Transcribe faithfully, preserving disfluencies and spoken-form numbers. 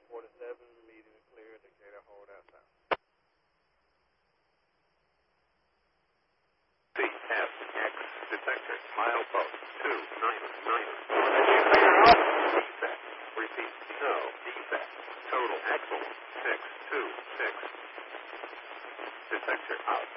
forty-seven, medium clear, indicator hold out south. C F X detector milepost two nine nine. Indicator off. Defect. Repeat. No defect. Total axle six two six. Detector out.